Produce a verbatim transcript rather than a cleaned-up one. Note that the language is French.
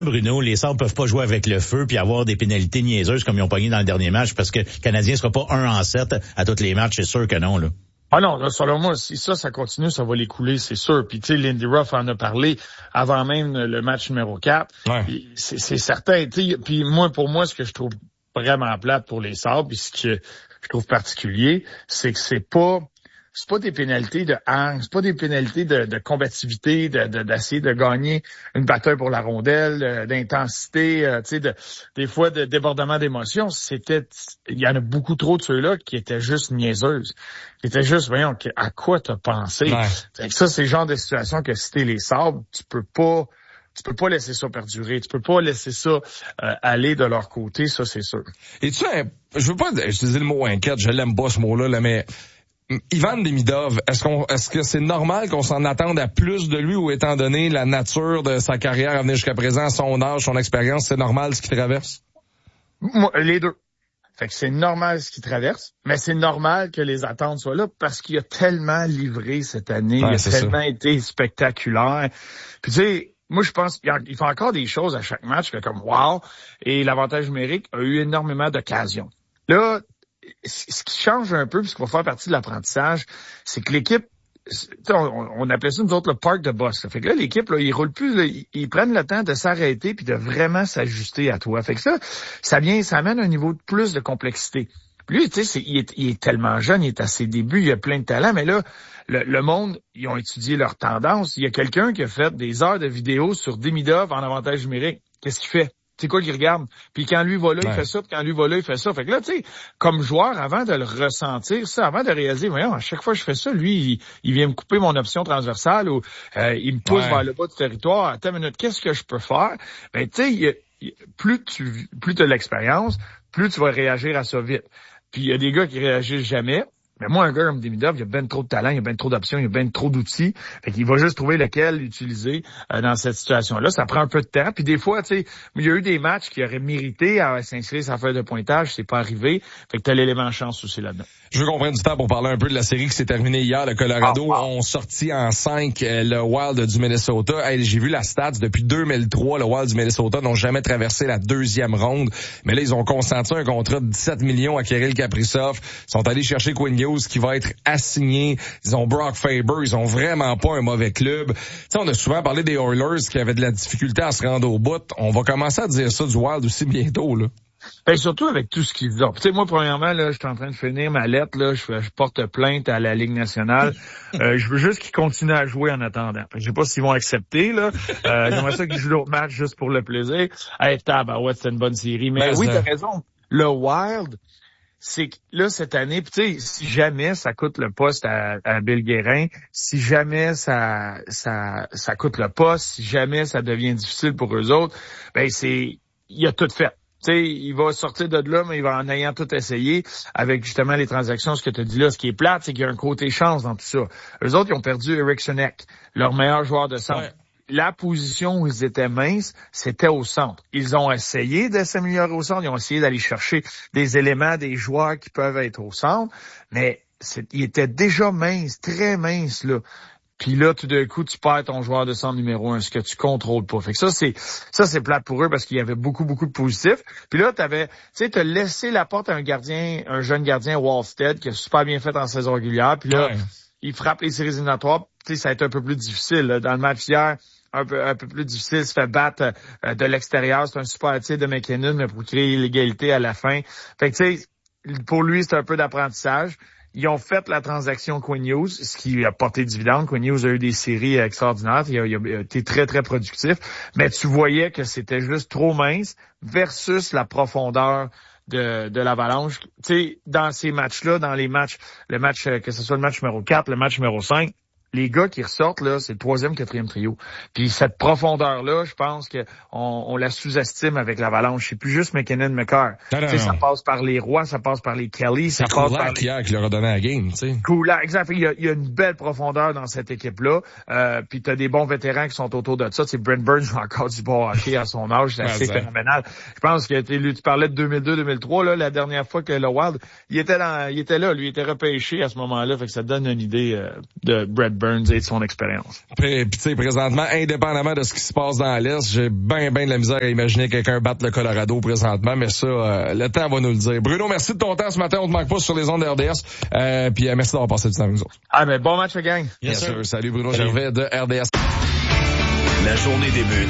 Bruno, les Sabres peuvent pas jouer avec le feu puis avoir des pénalités niaiseuses comme ils ont pogné dans le dernier match parce que le Canadien sera pas un en sept à tous les matchs, c'est sûr que non, là. Ah non, là, selon moi, si ça, ça continue, ça va les couler, c'est sûr. Puis tu sais, Lindy Ruff en a parlé avant même le match numéro quatre. Ouais. C'est, c'est certain. Tu sais, puis moi, pour moi, ce que je trouve vraiment plate pour les Sabres, puis ce que je trouve particulier, c'est que c'est pas c'est pas des pénalités de hang, c'est pas des pénalités de, de combativité, de, de, d'essayer de gagner une bataille pour la rondelle, euh, d'intensité, euh, tu sais, de, des fois de débordement d'émotions. C'était, il y en a beaucoup trop de ceux-là qui étaient juste niaiseuses, qui étaient juste, voyons, à quoi t'as pensé. Ouais. Fait que ça, c'est le genre de situation que si t'es les Sabres, tu peux pas, tu peux pas laisser ça perdurer, tu peux pas laisser ça euh, aller de leur côté, ça c'est sûr. Et tu sais, je veux pas utiliser le mot inquiète, je l'aime pas ce mot-là, là, mais Ivan Demidov, est-ce qu'on, est-ce que c'est normal qu'on s'en attende à plus de lui ou étant donné la nature de sa carrière à venir jusqu'à présent, son âge, son expérience, c'est normal ce qu'il traverse? Moi, les deux. Fait que c'est normal ce qu'il traverse, mais c'est normal que les attentes soient là parce qu'il a tellement livré cette année, Ouais, il a c'est tellement ça. été spectaculaire. Puis tu sais, moi je pense qu'il fait encore des choses à chaque match que comme wow, et l'avantage numérique a eu énormément d'occasions. Là, ce qui change un peu, puis ce qui va faire partie de l'apprentissage, c'est que l'équipe, on, on appelait ça nous autres le park de boss. Là. Fait que là, l'équipe, là, ils roulent plus, là, ils, ils prennent le temps de s'arrêter puis de vraiment s'ajuster à toi. Fait que ça, ça vient, ça amène un niveau de plus de complexité. Puis lui, tu sais, il est, il est tellement jeune, il est à ses débuts, il a plein de talent, mais là, le, le monde, ils ont étudié leurs tendances. Il y a quelqu'un qui a fait des heures de vidéos sur Demidov en avantage numérique. Qu'est-ce qu'il fait? C'est quoi qu'il regarde? Puis quand lui va là, ouais. il fait ça, puis quand lui va là, il fait ça. Fait que là, tu sais, comme joueur, avant de le ressentir, ça, avant de réaliser, voyons, à chaque fois que je fais ça, lui, il, il vient me couper mon option transversale ou euh, il me pousse ouais. vers le bas du territoire. Attends une minute, qu'est-ce que je peux faire? Ben, tu sais, plus tu plus tu as l'expérience, plus tu vas réagir à ça vite. Puis il y a des gars qui réagissent jamais. Mais moi, un gars comme Demidov, il y a bien trop de talent, il y a bien trop d'options, il y a bien trop d'outils. Fait qu'il va juste trouver lequel utiliser euh, dans cette situation-là. Ça prend un peu de temps. Puis des fois, tu sais, il y a eu des matchs qui auraient mérité à s'inscrire sa feuille de pointage. C'est pas arrivé. Fait que t'as l'élément chance aussi là-dedans. Je veux qu'on prenne du temps pour parler un peu de la série qui s'est terminée hier. Le Colorado oh, oh. ont sorti en cinq euh, le Wild du Minnesota. Hey, j'ai vu la stats. Depuis deux mille trois, le Wild du Minnesota n'ont jamais traversé la deuxième ronde. Mais là, ils ont consenti un contrat de dix-sept millions à Kirill Kaprizov. Ils sont allés chercher Quinn Hughes qui va être assigné. Ils ont Brock Faber. Ils ont vraiment pas un mauvais club. Tu sais, on a souvent parlé des Oilers qui avaient de la difficulté à se rendre au bout. On va commencer à dire ça du Wild aussi bientôt, là. Ben, surtout avec tout ce qu'ils ont. Tu sais, moi, premièrement, là, je suis en train de finir ma lettre, là, je, je porte plainte à la Ligue nationale. Euh, je veux juste qu'ils continuent à jouer en attendant. Je sais pas s'ils vont accepter, là. Euh, j'aimerais ça qu'ils jouent d'autres matchs juste pour le plaisir. Hey, tabarouette, c'est une bonne série. Mais ben, oui, t'as raison. Le Wild, c'est que là, cette année, tu sais, si jamais ça coûte le poste à, à Bill Guérin, si jamais ça, ça, ça coûte le poste, si jamais ça devient difficile pour eux autres, ben, c'est, il a tout fait. Tu sais, il va sortir de là, mais il va en ayant tout essayé avec justement les transactions. Ce que tu as dit là, ce qui est plate, c'est qu'il y a un côté chance dans tout ça. Eux autres, ils ont perdu Eric Schoeneck, leur meilleur joueur de centre. Ouais. La position où ils étaient minces, c'était au centre. Ils ont essayé de s'améliorer au centre. Ils ont essayé d'aller chercher des éléments, des joueurs qui peuvent être au centre, mais c'est, ils étaient déjà minces, très minces, là. Puis là, tout d'un coup, tu perds ton joueur de centre numéro un, ce que tu contrôles pas. Fait que ça, c'est, ça, c'est plate pour eux parce qu'il y avait beaucoup, beaucoup de positifs. Puis là, t'avais, tu sais, t'as laissé la porte à un gardien, un jeune gardien, Wallstead, qui a super bien fait en saison régulière. Puis là, ouais. il frappe les séries éliminatoires. Tu sais, ça a été un peu plus difficile, là. Dans le match d'hier, un peu, un peu plus difficile, se fait battre euh, de l'extérieur. C'est un super tir de McKinnon, mais pour créer l'égalité à la fin. Fait que, tu sais, pour lui, c'est un peu d'apprentissage. Ils ont fait la transaction Quinn Hughes, ce qui a porté dividende. Quinn Hughes a eu des séries extraordinaires. Il a, il a été très, très productif. Mais tu voyais que c'était juste trop mince versus la profondeur de, de l'Avalanche. Tu sais, dans ces matchs-là, dans les matchs, le match, que ce soit le match numéro quatre, le match numéro cinq, les gars qui ressortent, là, c'est le troisième, quatrième trio. Puis cette profondeur-là, je pense que on, on la sous-estime avec l'Avalanche. C'est plus juste McKinnon, McCarr. Tu sais, ça passe par les Roy, ça passe par les Kelly, ça c'est passe par les... hier qui leur a donné la game, tu sais. Kulak, exact. Il y, a, il y a une belle profondeur dans cette équipe-là. Euh, puis t'as des bons vétérans qui sont autour de ça. Tu sais, Brent Burns joue encore du bon hockey à son âge. C'est assez phénoménal. Je pense que tu, tu parlais de deux mille deux deux mille trois, là, la dernière fois que le Wild, il était dans, il était là, lui, il était repêché à ce moment-là. Fait que ça te donne une idée euh, de Brent Burns. Burns et de son expérience. Puis, tu sais, présentement, indépendamment de ce qui se passe dans l'Est, j'ai bien, bien de la misère à imaginer quelqu'un battre le Colorado présentement, mais ça, euh, le temps va nous le dire. Bruno, merci de ton temps ce matin. On te manque pas sur les ondes de R D S. Euh, puis euh, merci d'avoir passé du temps avec nous autres. Ah, ben bon match, gang. Bien sûr. Salut Bruno Gervais de R D S. La journée débute